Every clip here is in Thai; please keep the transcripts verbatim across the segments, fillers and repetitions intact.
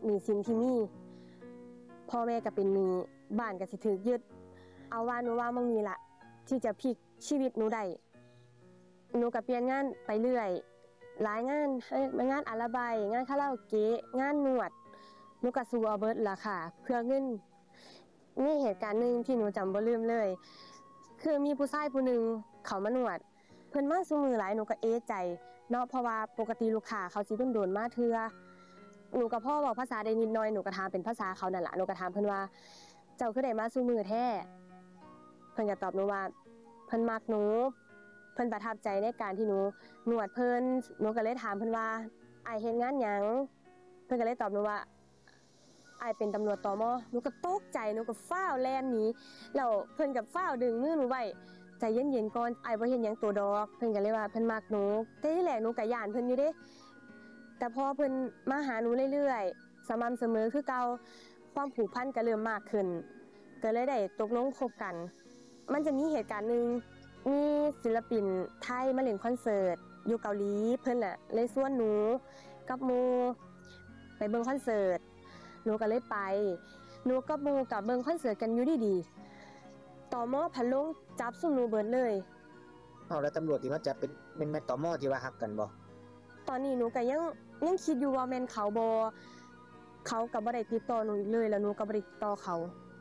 หนี้สินที่มีพ่อแม่ก็เป็นหนี้บ้านก็สิถูกยึดเอาว่าหนูว่ามื้อนี้ล่ะที่จะพลิกชีวิตหนูได้หนูก็เปลี่ยนงานไปเรื่อยหลายงานงานอาราไบงานคาราโอเกะงานนวดหนูก็สู้เอาเบิดล่ะค่ะเพื่อเงินมีเหตุการณ์นึงที่หนูจำบ่ลืมเลยคือมีผู้ชายผู้นึงเขามานวดเพิ่นมาซุมื้อหลายหนูก็เอะใจเนาะเพราะว่าปกติลูกค้าเขาสิโดนๆมาเทื่อหนูก็พอเว้าภาษาได้นิดหน่อยหนูก็ถามเป็นภาษาเขานั่นล่ะหนูก็ถามเพิ่นว่าเจ้าคือได้มาซุมื้อแท้เพิ่นก็ตอบหนูว่าเพิ่นมักหนูเพิ่นประทับใจในการที่หนูนวดเพิ่นหนูก็เลยถามเพิ่นว่าอ้ายเฮ็ดงานหยังเพิ่นก็เลยตอบหนูว่าอ้ายเป็นตำรวจตม.หนูก็ตกใจหนูก็ฟ้าวแล่นหนีแล้วเพิ่นก็ฟ้าวดึงมือหนูไว้ใจเย็นๆก่อนอ้ายบ่เฮ็ดหยังตัวดอกเพิ่นก็เลยว่าเพิ่นมักหนูแต่ที่แรกหนูก็ย้านเพิ่นอยู่เด้แต่พอเพิ่นมาหาหนูเรื่อยๆสม่ำเสมอคือเก่าความผูกพันก็เริ่มมากขึ้นก็เลยได้ตกลงคบกันมันจะมีเหตุการณ์นึงมีศิลปินไทยมาเล่นคอนเสิร์ตอยู่เกาหลีเพิ่นน่ะเลยชวนหนูกับหมู่ไปเบิ่งคอนเสิร์ตหนูก็เลยไปหนูกับหมู่ก็เบิ่งคอนเสิร์ตกันอยู่ดีๆตม.พันลงจับซุมหนูเบิดเลยเอ้าแล้วตำรวจที่มาจับเป็นเป็นแม่นตม.ที่ว่าฮักกันบ่ตอนนี้หนูก็ยังยังคิดอยู่ว่าแม่นเขาบ่เขาก็บ่ได้ติดต่อหนูอีกเลยแล้วหนูก็บ่ได้ติดต่อเขา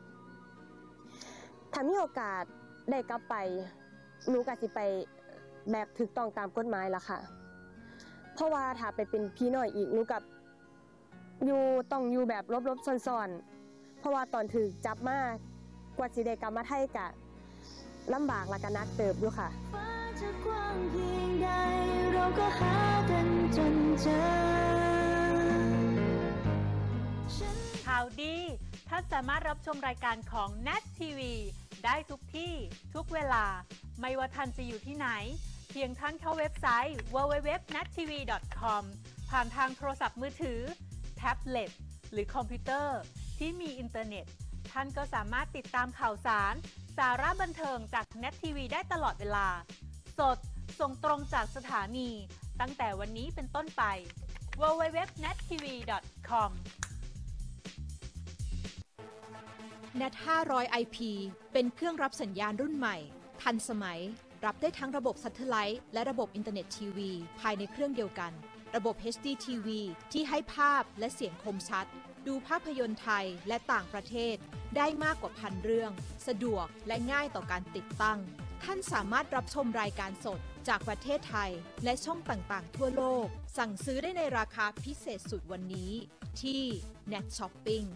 ถ้ามีโอกาสได้กลับไปหนูก็สิไปแบบถูกต้องตามกฎหมายล่ะค่ะเพราะว่าถ้าไปเป็นพี่น้อยอีกหนูกับอยู่ต้องอยู่แบบลบๆซ่อนๆเพราะว่าตอนถูกจับมากว่าสิได้กลับมาไทยก็ลำบากและก็หนักเติบอยู่ค่ะฟ้าจะกว้างเพียงใดเราก็หากันจนเจอข่าวดีท่านสามารถรับชมรายการของ เน็ต ที วี ได้ทุกที่ทุกเวลาไม่ว่าท่านจะอยู่ที่ไหนเพียงท่านเข้าเว็บไซต์ ดับเบิลยู ดับเบิลยู ดับเบิลยู ดอท เน็ต ที วี ดอท คอม ผ่านทางโทรศัพท์มือถือแท็บเล็ตหรือคอมพิวเตอร์ที่มีอินเทอร์เน็ตท่านก็สามารถติดตามข่าวสารสาระบันเทิงจาก เน็ต ที วี ได้ตลอดเวลาสดส่งตรงจากสถานีตั้งแต่วันนี้เป็นต้นไป ดับเบิลยู ดับเบิลยู ดับเบิลยู ดอท เน็ต ที วี ดอท คอมเน็ต ห้าร้อย ไอ พี เป็นเครื่องรับสัญญาณรุ่นใหม่ทันสมัยรับได้ทั้งระบบซัตเทอร์ไลท์และระบบอินเทอร์เน็ตทีวีภายในเครื่องเดียวกันระบบ เอช ดี ที วี ที่ให้ภาพและเสียงคมชัดดูภาพยนตร์ไทยและต่างประเทศได้มากกว่าพันเรื่องสะดวกและง่ายต่อการติดตั้งท่านสามารถรับชมรายการสดจากประเทศไทยและช่องต่างๆทั่วโลกสั่งซื้อได้ในราคาพิเศษสุดวันนี้ที่ เน็ต Shopping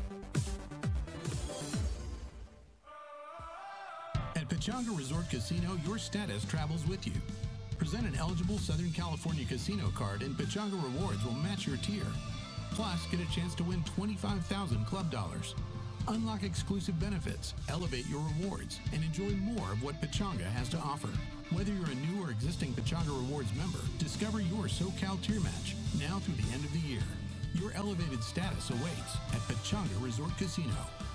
At Pechanga Resort Casino, your status travels with you. Present an eligible Southern California casino card and Pechanga Rewards will match your tier. Plus, get a chance to win twenty-five thousand club dollars. Unlock exclusive benefits, elevate your rewards, and enjoy more of what Pechanga has to offer. Whether you're a new or existing Pechanga Rewards member, discover your SoCal tier match now through the end of the year. Your elevated status awaits at Pechanga Resort Casino.